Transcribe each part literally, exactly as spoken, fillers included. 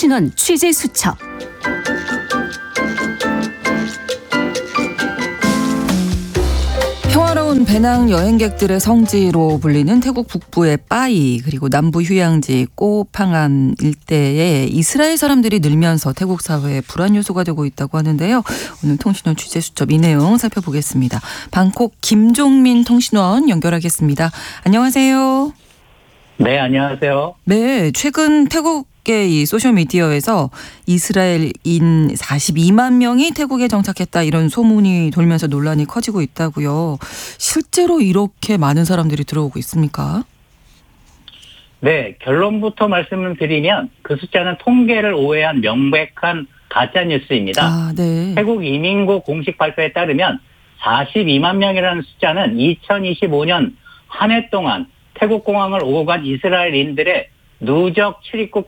통신원 취재 수첩. 평화로운 배낭 여행객들의 성지로 불리는 태국 북부의 빠이, 그리고 남부 휴양지 꼬팡안 일대에 이스라엘 사람들이 늘면서 태국 사회의 불안 요소가 되고 있다고 하는데요. 오늘 통신원 취재 수첩 이 내용 살펴보겠습니다. 방콕 김종민 통신원 연결하겠습니다. 안녕하세요. 네, 안녕하세요. 네, 최근 태국의 이 소셜미디어에서 이스라엘인 사십이만 명이 태국에 정착했다, 이런 소문이 돌면서 논란이 커지고 있다고요. 실제로 이렇게 많은 사람들이 들어오고 있습니까? 네, 결론부터 말씀을 드리면 그 숫자는 통계를 오해한 명백한 가짜뉴스입니다. 아, 네. 태국 이민국 공식 발표에 따르면 사십이만 명이라는 숫자는 이천이십오 년 한 해 동안 태국 공항을 오고 간 이스라엘인들의 누적 출입국.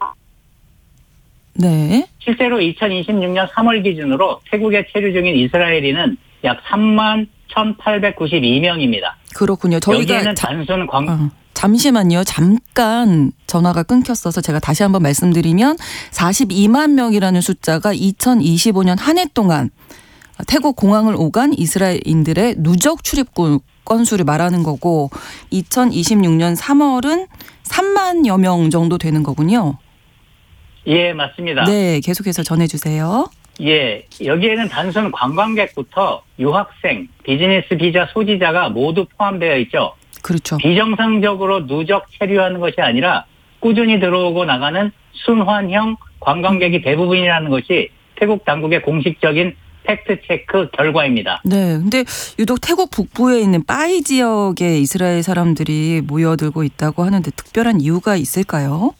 네. 실제로 이천이십육 년 삼월 기준으로 태국에 체류 중인 이스라엘인은 약 삼만 천팔백구십이 명입니다. 그렇군요. 저희가 여기에는 자, 단순 광 어, 잠시만요. 잠깐 전화가 끊겼어서 제가 다시 한번 말씀드리면 사십이만 명이라는 숫자가 이천이십오 년 한 해 동안 태국 공항을 오간 이스라엘인들의 누적 출입국 건수를 말하는 거고, 이천이십육 년 삼월은 삼만여 명 정도 되는 거군요. 예, 맞습니다. 네, 계속해서 전해주세요. 예, 여기에는 단순 관광객부터 유학생, 비즈니스 비자 소지자가 모두 포함되어 있죠. 그렇죠. 비정상적으로 누적 체류하는 것이 아니라 꾸준히 들어오고 나가는 순환형 관광객이 대부분이라는 것이 태국 당국의 공식적인 팩트체크 결과입니다. 네, 근데 유독 태국 북부에 있는 빠이 지역에 이스라엘 사람들이 모여들고 있다고 하는데 특별한 이유가 있을까요?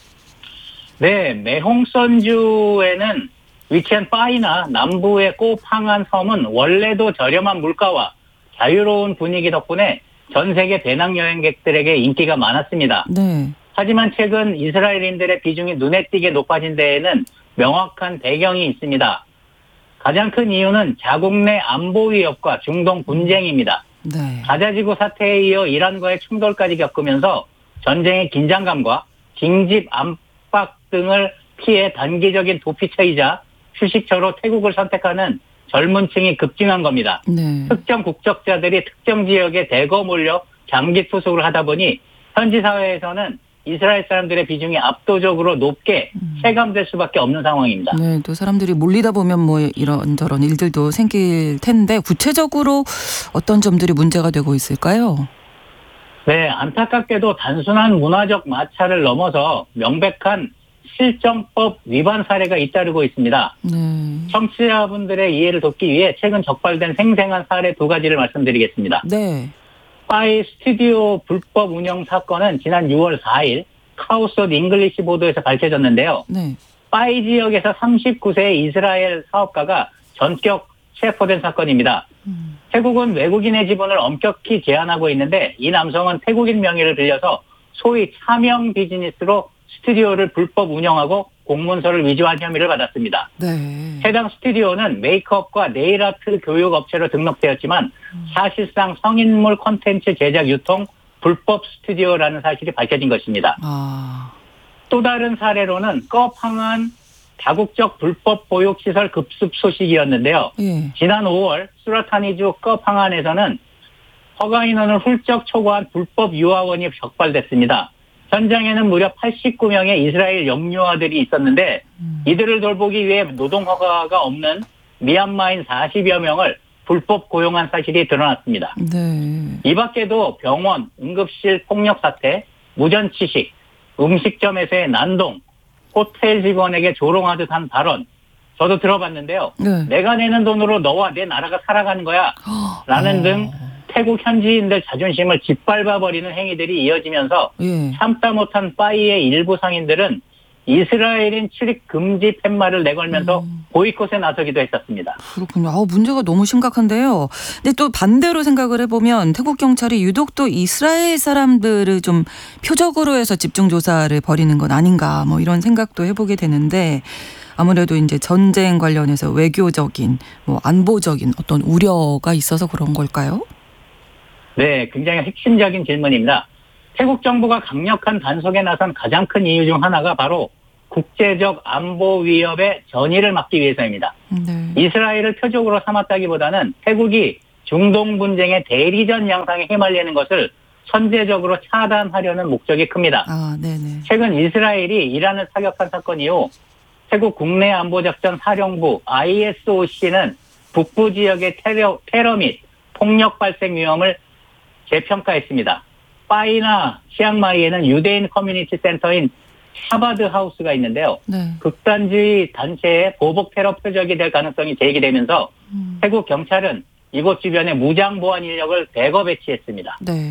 네, 매홍선주에는 위치한 빠이나 남부의 꼬팡안 섬은 원래도 저렴한 물가와 자유로운 분위기 덕분에 전 세계 배낭 여행객들에게 인기가 많았습니다. 네. 하지만 최근 이스라엘인들의 비중이 눈에 띄게 높아진 데에는 명확한 배경이 있습니다. 가장 큰 이유는 자국 내 안보 위협과 중동 분쟁입니다. 네. 가자지구 사태에 이어 이란과의 충돌까지 겪으면서 전쟁의 긴장감과 징집 압박 등을 피해 단기적인 도피처이자 휴식처로 태국을 선택하는 젊은 층이 급증한 겁니다. 네. 특정 국적자들이 특정 지역에 대거 몰려 장기 투숙을 하다 보니 현지 사회에서는 이스라엘 사람들의 비중이 압도적으로 높게 체감될 수밖에 없는 상황입니다. 네, 또 사람들이 몰리다 보면 뭐 이런저런 일들도 생길 텐데 구체적으로 어떤 점들이 문제가 되고 있을까요? 네, 안타깝게도 단순한 문화적 마찰을 넘어서 명백한 실정법 위반 사례가 잇따르고 있습니다. 네. 청취자분들의 이해를 돕기 위해 최근 적발된 생생한 사례 두 가지를 말씀드리겠습니다. 네. 빠이 스튜디오 불법 운영 사건은 지난 유월 사일 카우스 오브 잉글리시 보도에서 밝혀졌는데요. 네. 빠이 지역에서 삼십구 세의 이스라엘 사업가가 전격 체포된 사건입니다. 음. 태국은 외국인의 지분을 엄격히 제한하고 있는데 이 남성은 태국인 명의를 빌려서 소위 차명 비즈니스로 스튜디오를 불법 운영하고 공문서를 위조한 혐의를 받았습니다. 네. 해당 스튜디오는 메이크업과 네일아트 교육 업체로 등록되었지만 사실상 성인물 콘텐츠 제작 유통 불법 스튜디오라는 사실이 밝혀진 것입니다. 아. 또 다른 사례로는 꺼팡안 다국적 불법 보육시설 급습 소식이었는데요. 예. 지난 오월 수라타니주 꺼팡안에서는 허가 인원을 훌쩍 초과한 불법 유아원이 적발됐습니다. 현장에는 무려 팔십구 명의 이스라엘 영유아들이 있었는데 이들을 돌보기 위해 노동허가가 없는 미얀마인 사십여 명을 불법 고용한 사실이 드러났습니다. 네. 이 밖에도 병원, 응급실 폭력 사태, 무전취식, 음식점에서의 난동, 호텔 직원에게 조롱하듯 한 발언, 저도 들어봤는데요. 네. 내가 내는 돈으로 너와 내 나라가 살아가는 거야 라는 어. 등 태국 현지인들 자존심을 짓밟아버리는 행위들이 이어지면서 예. 참다 못한 빠이의 일부 상인들은 이스라엘인 출입 금지 팻말을 내걸면서 음. 보이콧에 나서기도 했었습니다. 그렇군요. 아, 문제가 너무 심각한데요. 근데 또 반대로 생각을 해보면 태국 경찰이 유독 또 이스라엘 사람들을 좀 표적으로 해서 집중 조사를 벌이는 건 아닌가, 뭐 이런 생각도 해보게 되는데, 아무래도 이제 전쟁 관련해서 외교적인, 뭐 안보적인 어떤 우려가 있어서 그런 걸까요? 네, 굉장히 핵심적인 질문입니다. 태국 정부가 강력한 단속에 나선 가장 큰 이유 중 하나가 바로 국제적 안보 위협의 전이를 막기 위해서입니다. 네. 이스라엘을 표적으로 삼았다기보다는 태국이 중동 분쟁의 대리전 양상에 휘말리는 것을 선제적으로 차단하려는 목적이 큽니다. 아, 네네. 최근 이스라엘이 이란을 타격한 사건 이후 태국 국내안보작전 사령부 아이에스오씨는 북부 지역의 테러, 테러 및 폭력 발생 위험을 재평가했습니다. 파이나 치앙마이에는 유대인 커뮤니티 센터인 샤바드 하우스가 있는데요. 네. 극단주의 단체의 보복 테러 표적이 될 가능성이 제기되면서 음. 태국 경찰은 이곳 주변에 무장 보안 인력을 대거 배치했습니다. 네.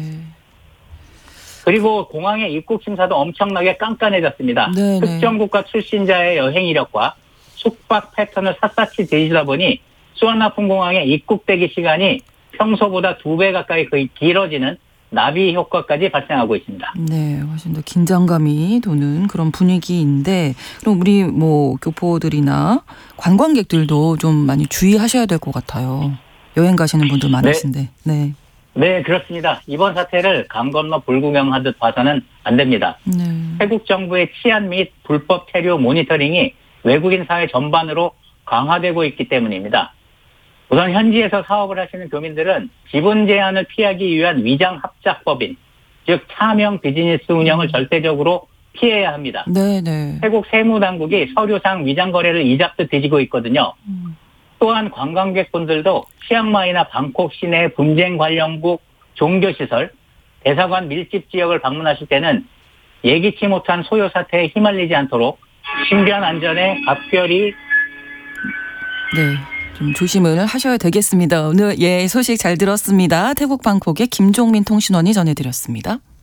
그리고 공항의 입국 심사도 엄청나게 깐깐해졌습니다. 네네. 특정 국가 출신자의 여행 이력과 숙박 패턴을 샅샅이 뒤지다 보니 수완나푼 공항의 입국 대기 시간이 평소보다 두 배 가까이 거의 길어지는 나비 효과까지 발생하고 있습니다. 네, 훨씬 더 긴장감이 도는 그런 분위기인데, 그럼 우리 뭐 교포들이나 관광객들도 좀 많이 주의하셔야 될 것 같아요. 여행 가시는 분들 많으신데. 네. 네, 그렇습니다. 이번 사태를 강 건너 불구경하듯 봐서는 안 됩니다. 네. 태국 정부의 치안 및 불법 체류 모니터링이 외국인 사회 전반으로 강화되고 있기 때문입니다. 우선 현지에서 사업을 하시는 교민들은 지분 제한을 피하기 위한 위장 합작법인, 즉 차명 비즈니스 운영을 절대적으로 피해야 합니다. 네네. 태국 세무당국이 서류상 위장 거래를 이잡듯 뒤지고 있거든요. 음. 또한 관광객분들도 치앙마이나 방콕 시내 분쟁 관련국 종교시설, 대사관 밀집 지역을 방문하실 때는 예기치 못한 소요 사태에 휘말리지 않도록 신변 안전에 각별히 네. 좀 조심을 하셔야 되겠습니다. 오늘 예 소식 잘 들었습니다. 태국 방콕의 김종민 통신원이 전해드렸습니다.